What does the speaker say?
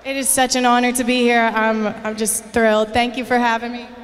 It is such an honor to be here. I'm just thrilled. Thank you for having me.